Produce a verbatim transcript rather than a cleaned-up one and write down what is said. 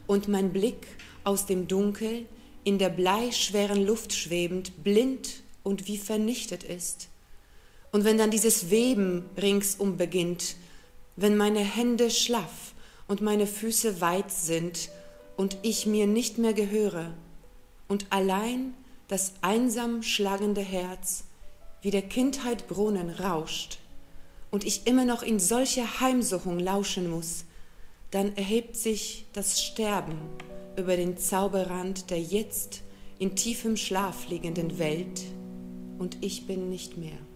und mein Blick aus dem Dunkel in der bleischweren Luft schwebend, blind und wie vernichtet ist. Und wenn dann dieses Weben ringsum beginnt, wenn meine Hände schlaff und meine Füße weit sind und ich mir nicht mehr gehöre und allein das einsam schlagende Herz wie der Kindheit Brunnen rauscht und ich immer noch in solcher Heimsuchung lauschen muss, dann erhebt sich das Sterben über den Zauberrand der jetzt in tiefem Schlaf liegenden Welt und ich bin nicht mehr.